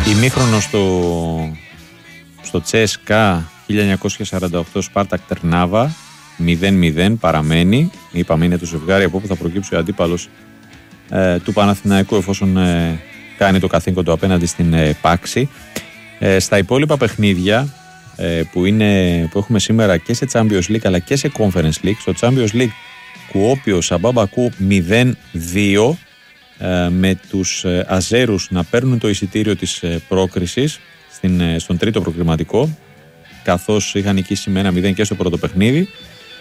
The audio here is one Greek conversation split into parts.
Ημίχρονο στο CSKA 1948 Σπάρτακ Τερνάβα 0-0 παραμένει. Είπαμε είναι το ζευγάρι από όπου θα προκύψει ο αντίπαλος του Παναθηναϊκού εφόσον κάνει το καθήκον του απέναντι στην Πάξη. Στα υπόλοιπα παιχνίδια που έχουμε σήμερα και σε Champions League αλλά και σε Conference League, στο Champions League Κουόπιο Σαμπάμπακου 0-2 με τους Αζέρους να παίρνουν το εισιτήριο της πρόκρισης στον τρίτο προκριματικό, καθώς είχαν νικήσει με 1-0 και στο πρώτο παιχνίδι.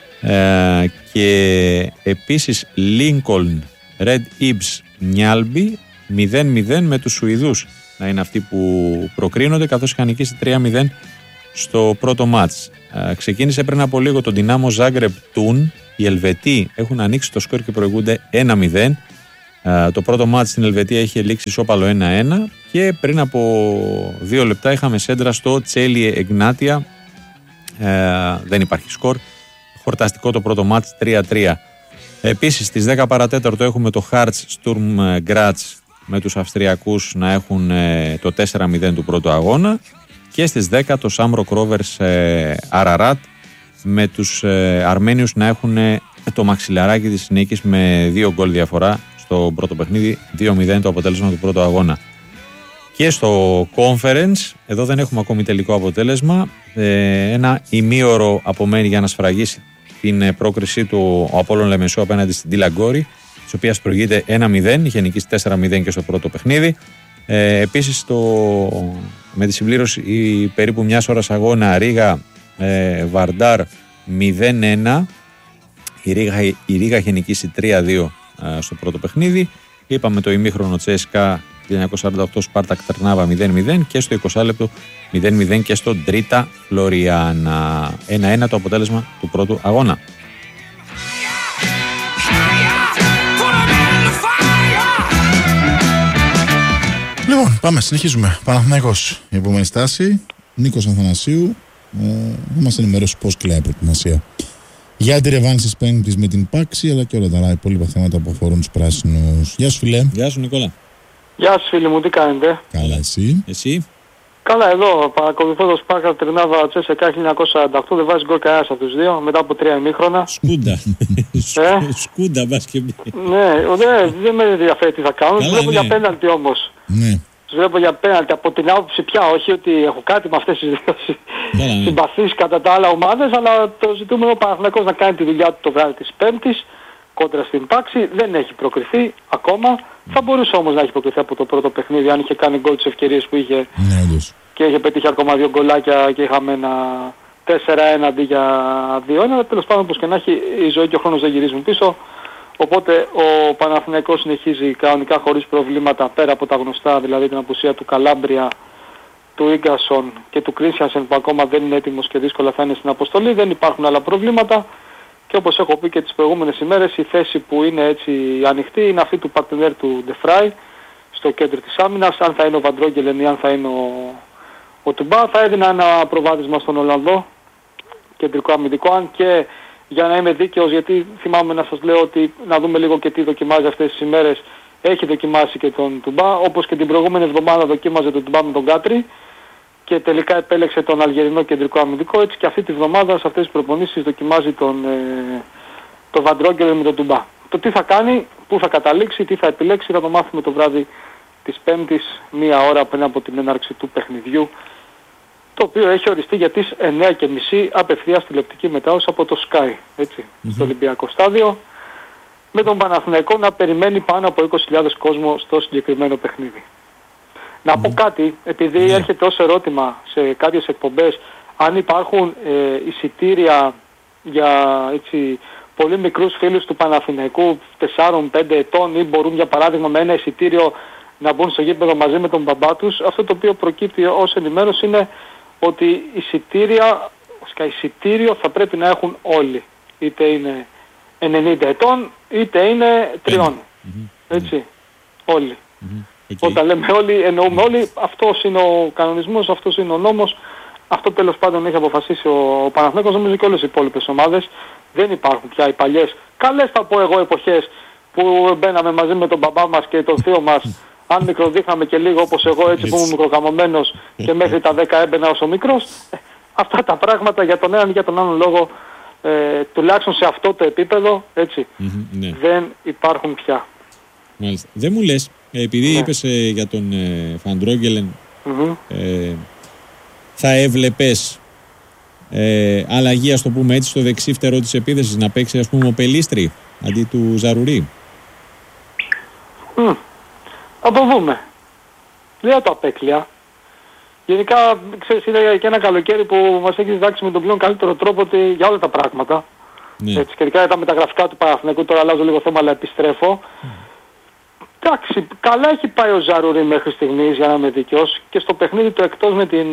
Και επίσης Lincoln Red Ibs Νιάλμπι 0-0 με τους Σουηδούς να είναι αυτοί που προκρίνονται, καθώς είχαν νικήσει 3-0 στο πρώτο μάτς. Ξεκίνησε πριν από λίγο το Dinamo Zagreb Tun. Οι Ελβετοί έχουν ανοίξει το σκορ και προηγούνται 1-0. Το πρώτο μάτς στην Ελβετία είχε λήξει ισόπαλο 1-1 και πριν από 2 λεπτά είχαμε σέντρα στο Τσέλιε Εγνάτια. Δεν υπάρχει σκορ. Χορταστικό το πρώτο μάτς 3-3. Επίσης στις 10 παρατέταρτο έχουμε το Hearts Sturm Graz με τους Αυστριακούς να έχουν το 4-0 του πρώτου αγώνα και στις 10 το Shamrock Rovers Ararat με τους Αρμένιους να έχουν το μαξιλαράκι της νίκης με 2 γκολ διαφορά στο πρώτο παιχνίδι, 2-0 το αποτέλεσμα του πρώτου αγώνα. Και στο Conference, εδώ δεν έχουμε ακόμη τελικό αποτέλεσμα, ένα ημίωρο απομένει για να σφραγίσει την πρόκρισή του ο Απόλλων Λεμεσό απέναντι στην Τιλαγκόρη, της οποίας προηγείται 1-0, είχε νικήσει 4-0 και στο πρώτο παιχνίδι. Επίσης με τη συμπλήρωση περίπου μιας ώρας αγώνα Ρίγα Βαρντάρ 0-1, η Ρίγα είχε νικήσει 3-2 στο πρώτο παιχνίδι. Είπαμε το ημίχρονο CSKA 1948 Σπάρτακ Τερνάβα 0-0 και στο 20 λεπτό 0-0 και στο Τρίτα Φλωριάνα. 1-1 το αποτέλεσμα του πρώτου αγώνα. Λοιπόν, πάμε, συνεχίζουμε. Παναθηναϊκός, η επόμενη στάση. Νίκος Αθανασίου. Θα μας ενημερώσει πώς κυλάει η προετοιμασία για τη ρεβάνση της Πέμπτης με την Πάξη, αλλά και όλα τα υπόλοιπα θέματα που αφορούν τους πράσινους. Γεια σου, φίλε. Γεια σου, Νικόλα. Γεια σου, φίλοι μου, τι κάνετε? Καλά, εσύ? Καλά, εδώ παρακολουθώ το Σπάρκα Τερνάβα CSKA 1948, δεν βάζει γκολ κανένας από τους δύο μετά από 3 ημίχρονα. Σκούντα. Σκούντα, μπας και μπει. Ναι, δεν με ενδιαφέρει τι θα κάνουν. Τους βλέπω για πέναλτι όμως. Ναι. Τους βλέπω για πέναλτι από την άποψη πια, όχι ότι έχω κάτι με αυτές τις δύο συμπαθήσεις κατά τα άλλα ομάδες, αλλά το ζητούμενο ο Παναθηναϊκός να κάνει τη δουλειά του το βράδυ της Πέμπτης κόντρα στην Πάξη. Δεν έχει προκριθεί ακόμα. Θα μπορούσε όμως να έχει προκριθεί από το πρώτο παιχνίδι αν είχε κάνει γκολ τις ευκαιρίες που είχε και είχε πετύχει ακόμα 2 γκολάκια και είχαμε ένα 4-1 αντί για 2-1. Τέλος πάντων, όπως και να έχει, η ζωή και ο χρόνος δεν γυρίζουν πίσω. Οπότε ο Παναθηναϊκός συνεχίζει κανονικά χωρίς προβλήματα, πέρα από τα γνωστά, δηλαδή την απουσία του Καλάμπρια, του Ίγκασον και του Κρίσιανσεν που ακόμα δεν είναι έτοιμος και δύσκολα θα είναι στην αποστολή. Δεν υπάρχουν άλλα προβλήματα και όπως έχω πει και τις προηγούμενες ημέρες, η θέση που είναι έτσι ανοιχτή είναι αυτή του παρτενέρ του Ντεφράι στο κέντρο της άμυνας. Αν θα είναι ο Βαντρόγκελεν ή αν θα είναι ο Τουμπά, θα έδινα ένα προβάδισμα στον Ολλανδό κεντρικό αμυντικό, αν και για να είμαι δίκαιος, γιατί θυμάμαι να σας λέω ότι να δούμε λίγο και τι δοκιμάζει αυτές τις ημέρες. Έχει δοκιμάσει και τον Τουμπά, όπως και την προηγούμενη εβδομάδα δοκίμαζε τον Τουμπά με τον Κάτρι και τελικά επέλεξε τον Αλγερινό κεντρικό αμυντικό. Έτσι και αυτή τη βδομάδα σε αυτές τις προπονήσεις δοκιμάζει τον Βαντρόγκελ με τον Τουμπά. Το τι θα κάνει, πού θα καταλήξει, τι θα επιλέξει θα το μάθουμε το βράδυ της Πέμπτης, 1 ώρα πριν από την έναρξη του παιχνιδιού, το οποίο έχει οριστεί για τις 9:30 απευθείας τηλεοπτική μετάδοση από το Sky, έτσι, στο Ολυμπιακό Στάδιο, με τον Παναθηναϊκό να περιμένει πάνω από 20.000 κόσμο στο συγκεκριμένο παιχνίδι. Να πω κάτι, επειδή έρχεται ως ερώτημα σε κάποιες εκπομπές, αν υπάρχουν εισιτήρια για έτσι, πολύ μικρούς φίλους του Παναθηναϊκού 4-5 ετών ή μπορούν για παράδειγμα με ένα εισιτήριο να μπουν στο γήπεδο μαζί με τον μπαμπά τους, αυτό το οποίο προκύπτει ως ενημέρωση είναι ότι εισιτήριο θα πρέπει να έχουν όλοι. Είτε είναι 90 ετών, είτε είναι 3. Έτσι. Όλοι. Όταν λέμε όλοι, εννοούμε όλοι. Αυτός είναι ο κανονισμός, αυτός είναι ο νόμος. Αυτό τέλος πάντων έχει αποφασίσει ο Παναθηναϊκός, νομίζω και όλες οι υπόλοιπες ομάδες. Δεν υπάρχουν πια οι παλιές, καλές θα πω εγώ, εποχές που μπαίναμε μαζί με τον μπαμπά μας και τον θείο μας Αν μικροδείχναμε και λίγο όπως εγώ, έτσι που ήμουν μικροκαμωμένος και μέχρι τα 10 έμπαινα ως ο μικρός, αυτά τα πράγματα για τον έναν ή για τον άλλον λόγο, τουλάχιστον σε αυτό το επίπεδο, έτσι, ναι. δεν υπάρχουν πια. Μάλιστα. Δεν μου λες, επειδή είπες για τον Φαντρόγγελεν, θα έβλεπες αλλαγή, ας το πούμε έτσι, στο δεξίφτερο της επίθεσης, να παίξει, ας πούμε, ο Πελίστρη αντί του Ζαρουρί? Θα το δούμε. Δεν το απέκλεια. Γενικά, ξέρεις, είναι και ένα καλοκαίρι που μας έχει διδάξει με τον πλέον καλύτερο τρόπο ότι για όλα τα πράγματα. Ναι. Έτσι, και ειδικά τα μεταγραφικά του Παναθηναϊκού, τώρα αλλάζω λίγο θέμα αλλά επιστρέφω. Εντάξει, καλά έχει πάει ο Ζαρουρί μέχρι στιγμής, για να είμαι δίκαιος, και στο παιχνίδι του εκτός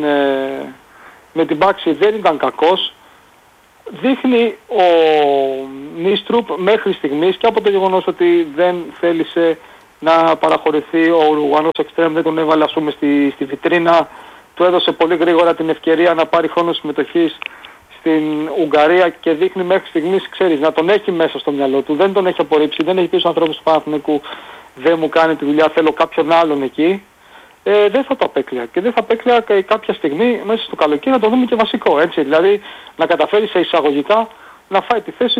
με την Πάξη δεν ήταν κακός. Δείχνει ο Νίστρουπ μέχρι στιγμής, και από το γεγονός ότι δεν θέλησε να παραχωρηθεί ο Ουρουγουανός εξτρέμ, δεν τον έβαλε, ας πούμε, στη βιτρίνα, του έδωσε πολύ γρήγορα την ευκαιρία να πάρει χρόνο συμμετοχής στην Ουγγαρία και δείχνει μέχρι στιγμής, ξέρεις, να τον έχει μέσα στο μυαλό του, δεν τον έχει απορρίψει, δεν έχει πει στους ανθρώπους του Παναθηναϊκού δεν μου κάνει τη δουλειά, θέλω κάποιον άλλον εκεί. Δεν θα το απέκλεια, και δεν θα απέκλεια κάποια στιγμή μέσα στο καλοκαίρι να το δούμε και βασικό, έτσι, δηλαδή να καταφέρει σε εισαγωγικά να φάει τη θέση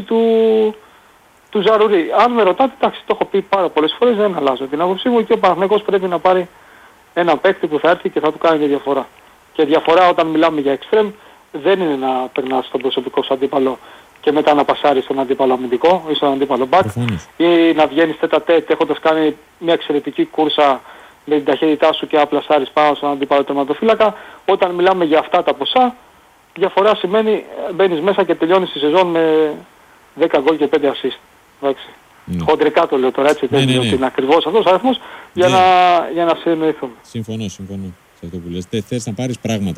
του Ζαρουρί. Αν με ρωτάτε, εντάξει, το έχω πει πάρα πολλές φορές, δεν αλλάζω την άποψή μου, και ο Παναθηναϊκός πρέπει να πάρει έναν παίκτη που θα έρθει και θα του κάνει τη διαφορά. Και διαφορά όταν μιλάμε για εξτρέμ δεν είναι να περνάς στον προσωπικό σου αντίπαλο και μετά να πασάρεις στον αντίπαλο αμυντικό ή στον αντίπαλο μπακ, ή να βγαίνεις τέτα-τέτ έχοντας κάνει μια εξαιρετική κούρσα με την ταχύτητά σου και απλά στάρεις πάνω στον αντίπαλο τερματοφύλακα. Όταν μιλάμε για αυτά τα ποσά, διαφορά σημαίνει μπαίνεις μέσα και τελειώνεις τη σεζόν με 10 γκολ και 5 assist. Εντάξει. Χοντρικά το λέω τώρα, έτσι, δεν είναι ότι είναι ακριβώς αυτός ο αριθμός, για να συνεννοηθούμε. Συμφωνώ σε αυτό που λες. Θες να πάρεις πράγματα.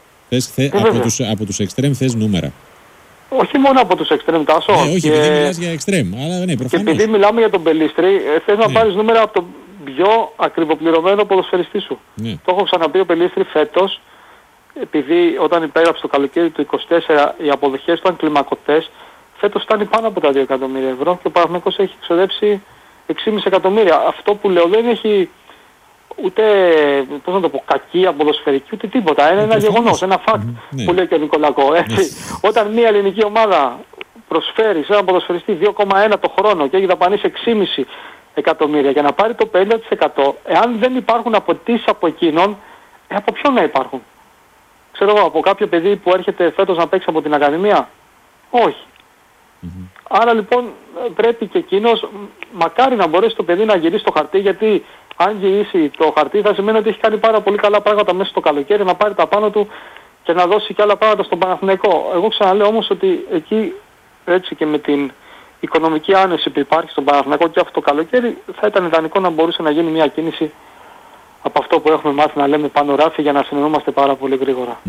Από τους εξτρέμ θες νούμερα. Όχι μόνο από τους εξτρέμ, Τάσο. Όχι, επειδή μιλάς για εξτρέμ, αλλά ναι, προφανώς. Και επειδή μιλάμε για τον Πελίστρη, θες να πάρεις νούμερα από τον πιο ακριβοπληρωμένο ποδοσφαιριστή σου. Το έχω ξαναπεί, ο Πελίστρη φέτος, επειδή όταν υπέγραψε το καλοκαίρι του 24 οι αποδοχές του ήταν κλιμακωτές, φέτος φτάνει πάνω από τα 2 εκατομμύρια ευρώ και ο Παναθηναϊκός έχει ξοδέψει 6,5 εκατομμύρια. Αυτό που λέω δεν έχει ούτε, πώς να το πω, κακία ποδοσφαιρική, ούτε τίποτα. Είναι ένα γεγονός, ένα fact που λέει και ο Νικολακό. Όταν μια ελληνική ομάδα προσφέρει σε έναν ποδοσφαιριστή 2,1 το χρόνο και έχει δαπανίσει 6,5 εκατομμύρια για να πάρει το 50%, εάν δεν υπάρχουν απαιτήσεις από εκείνον, από ποιον να υπάρχουν? Ξέρω εγώ, από κάποιο παιδί που έρχεται φέτος να παίξει από την Ακαδημία? Όχι. Άρα λοιπόν πρέπει και εκείνος, μακάρι να μπορέσει το παιδί να γυρίσει το χαρτί, γιατί αν γυρίσει το χαρτί θα σημαίνει ότι έχει κάνει πάρα πολύ καλά πράγματα μέσα στο καλοκαίρι, να πάρει τα πάνω του και να δώσει και άλλα πράγματα στον Παναθηναϊκό. Εγώ ξαναλέω όμως ότι εκεί, έτσι, και με την οικονομική άνεση που υπάρχει στον Παναθηναϊκό και αυτό το καλοκαίρι, θα ήταν ιδανικό να μπορούσε να γίνει μια κίνηση από αυτό που έχουμε μάθει να λέμε πάνω ράφι, για να συνεννόμαστε πάρα πολύ γρήγορα.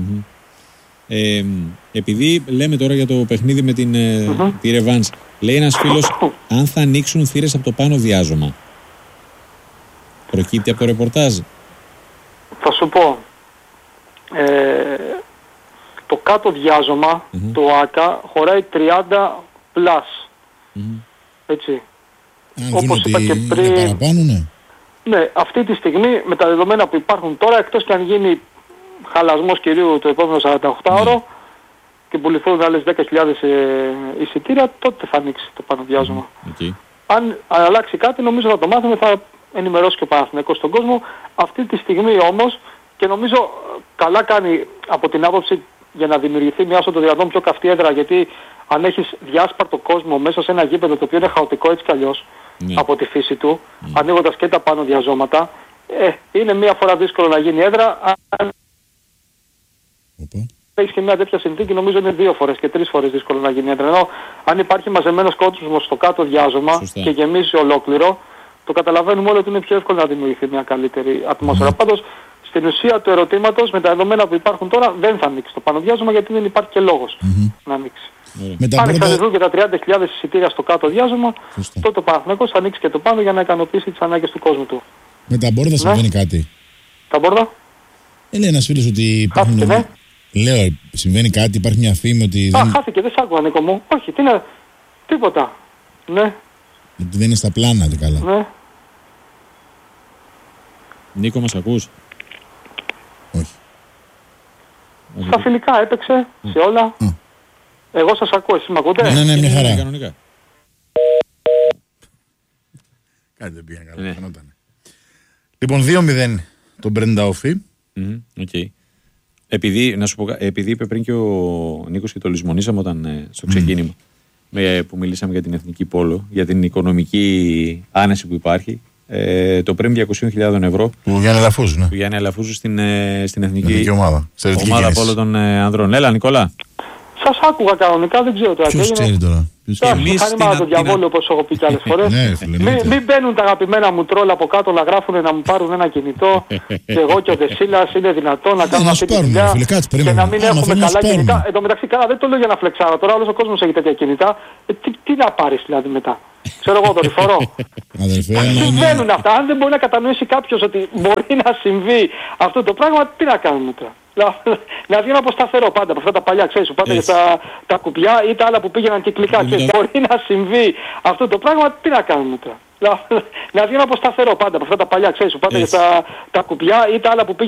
Επειδή λέμε τώρα για το παιχνίδι με τη ρεβάνς, λέει ένας φίλος, αν θα ανοίξουν θύρες από το πάνω διάζωμα. Προκύπτει από το ρεπορτάζ? Θα σου πω, το κάτω διάζωμα του ΆΚΑ χωράει 30 πλάς. Έτσι. Όπως είπα και πριν, παραπάνω, ναι, αυτή τη στιγμή με τα δεδομένα που υπάρχουν τώρα, εκτός και αν γίνει χαλασμός κυρίου το επόμενο 48ωρο και πουληθούν άλλες 10.000 εισιτήρια, τότε θα ανοίξει το πάνω διάζωμα. Αν αλλάξει κάτι, νομίζω θα το μάθουμε, θα ενημερώσει και ο Παναθηναϊκός στον κόσμο. Αυτή τη στιγμή όμως, και νομίζω καλά κάνει από την άποψη για να δημιουργηθεί μια όσο το δυνατόν πιο καυτή έδρα, γιατί αν έχεις διάσπαρτο κόσμο μέσα σε ένα γήπεδο το οποίο είναι χαοτικό έτσι κι αλλιώς από τη φύση του, ανοίγοντας και τα πάνω διαζώματα, είναι μία φορά δύσκολο να γίνει έδρα. Αν έχεις και μια τέτοια συνθήκη, νομίζω είναι 2 φορές και 3 φορές δύσκολο να γίνει έδρα. Ενώ αν υπάρχει μαζεμένος κόσμος στο κάτω διάζωμα και γεμίσει ολόκληρο, το καταλαβαίνουμε όλοι ότι είναι πιο εύκολο να δημιουργηθεί μια καλύτερη ατμόσφαιρα. Πάντως, στην ουσία του ερωτήματος, με τα δεδομένα που υπάρχουν τώρα, δεν θα ανοίξει το πάνω διάζωμα, γιατί δεν υπάρχει και λόγος να ανοίξει. Αν εξαρτηθούν και τα 30.000 εισιτήρια στο κάτω διάζωμα, τότε ο Παναθηναϊκός θα ανοίξει και το πάνω για να ικανοποιήσει τις ανάγκες του κόσμου του. Με τα μπόρδα συμβαίνει κάτι? Τα μπόρδα? Λέει ένας φίλος ότι υπάρχουν... Λέω, συμβαίνει κάτι, υπάρχει μια φήμη ότι... Χάθηκε, δεν σ' άκουγα, Νίκο μου. Όχι, τι είναι, τίποτα. Ναι. Ότι δεν είναι στα πλάνα, καλά. Ναι. Νίκο, μας ακούς? Όχι. Στα φιλικά έπαιξε σε όλα. Εγώ σας ακούω, εσείς με ακούτε? Ναι, μια χαρά. Κανονικά. Κάτι δεν πήγαινε καλά, φαινόταν. Λοιπόν, 2-0 τον Μπρέντα Όφη. Να σου πω, επειδή είπε πριν και ο Νίκος και το λησμονήσαμε όταν στο ξεκίνημα που μιλήσαμε για την εθνική πόλο, για την οικονομική άνεση που υπάρχει, το πρέμι 200.000 ευρώ του Γιάννη Αλαφούζου, ναι. Του Γιάννη Αλαφούζου στην εθνική ομάδα πόλο των ανδρών. Έλα, Νικόλα. Σας άκουγα κανονικά, δεν ξέρω τώρα. Ποιος ξέρει τώρα? Μηχανήμα του διαβόλου, όπως έχω πει κι άλλες φορές. Μην μπαίνουν τα αγαπημένα μου τρόλ από κάτω να γράφουν να μου πάρουν ένα κινητό και εγώ και ο Δεσίλας είναι δυνατόν να κάνουμε αυτή τη δουλειά και να μην έχουμε καλά κινητά. Εν τω μεταξύ, καλά, δεν το λέω για να φλεξάρω. Τώρα όλος ο κόσμος έχει τέτοια κινητά. Τι να πάρεις δηλαδή μετά? Ξέρω εγώ, δορυφορό. Συμβαίνουν αυτά. Αν δεν μπορεί να κατανοήσει κάποιος ότι μπορεί να συμβεί αυτό το πράγμα, τι να κάνουμε τώρα? Να βγει από σταθερό πάντα, από αυτά τα παλιά, ξέρεις, που πάντα για τα κουπιά ή τα άλλα που πήγαιναν κυκλικά. Μπορεί να συμβεί αυτό το πράγμα, τι να κάνουμε τώρα? Να βγει από σταθερό πάντα, από αυτά τα παλιά, ξέρεις, που πάντα για τα κουπιά ή τα άλλα που πήγαιναν